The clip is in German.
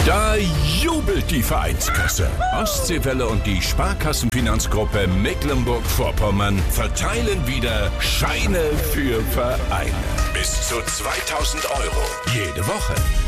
Da jubelt die Vereinskasse. Ostseewelle und die Sparkassenfinanzgruppe Mecklenburg-Vorpommern verteilen wieder Scheine für Vereine. Bis zu 2000 € jede Woche.